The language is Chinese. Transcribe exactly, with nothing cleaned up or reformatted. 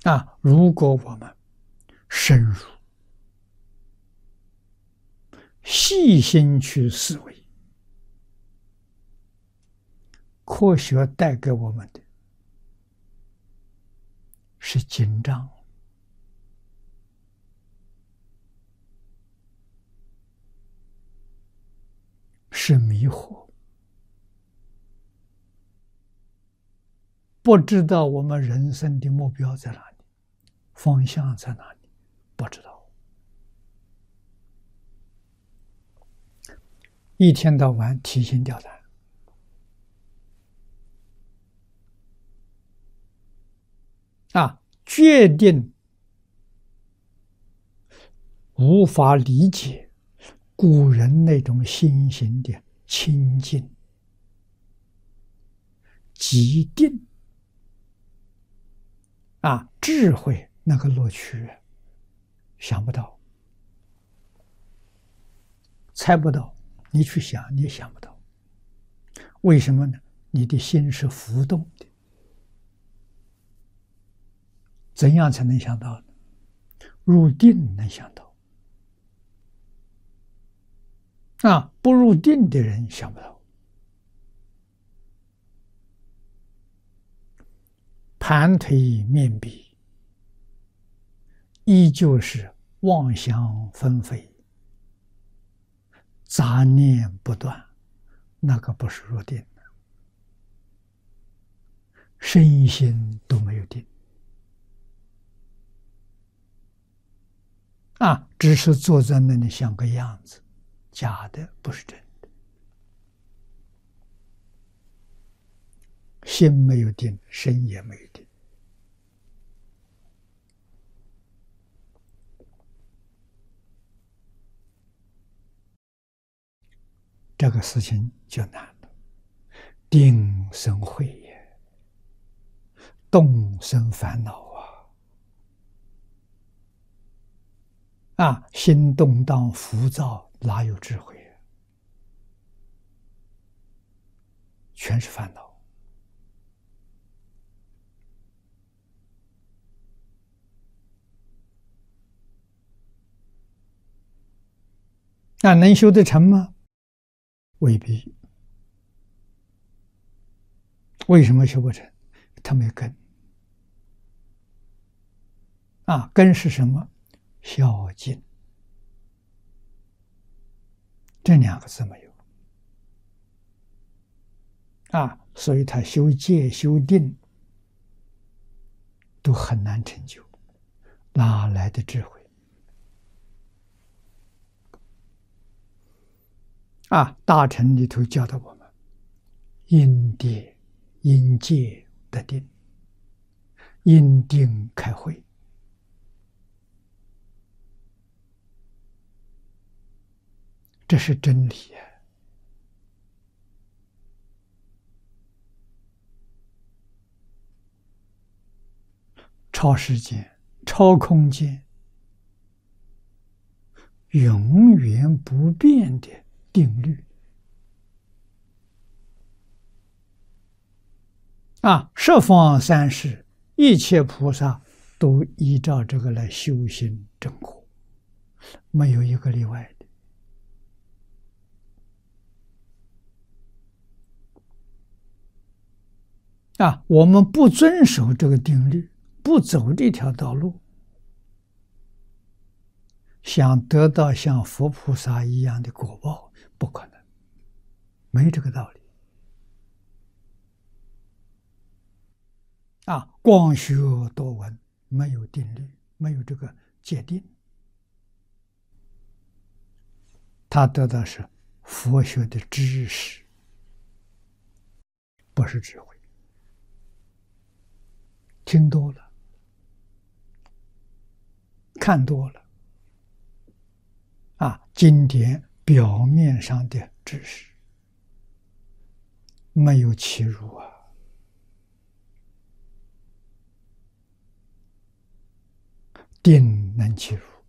啊，如果我们深入、细心去思维，科学带给我们的是紧张，是迷惑，不知道我们人生的目标在哪里，方向在哪里，不知道。一天到晚提心吊胆，啊，决定无法理解古人那种心行的清净、极定啊，智慧那个乐趣，想不到，猜不到，你去想你也想不到。为什么呢？你的心是浮动的。怎样才能想到呢？入定能想到。啊，不入定的人想不到。盘腿面壁，依旧是妄想纷飞，杂念不断，那个不是入定的，身心都没有定。啊，只是坐在那里像个样子，假的，不是真的。心没有定，身也没有定。这个事情就难了。定生慧也，动生烦恼啊！啊，心动荡浮躁，哪有智慧啊？全是烦恼。那能修得成吗？未必。为什么修不成？他没根。啊，根是什么？孝敬。这两个字没有。啊，所以他修戒、修定都很难成就，哪来的智慧？啊，大乘里头教导我们，因定、因戒得定，因定开慧。这是真理啊！超时间、超空间，永远不变的定律啊！十方三世一切菩萨都依照这个来修行正果，没有一个例外的。啊，我们不遵守这个定律，不走这条道路，想得到像佛菩萨一样的果报，不可能，没这个道理。啊，光学多闻，没有定律，没有这个界定，他得到是佛学的知识，不是智慧。听多了，看多了，啊，经典表面上的知识没有契入啊。定能契入。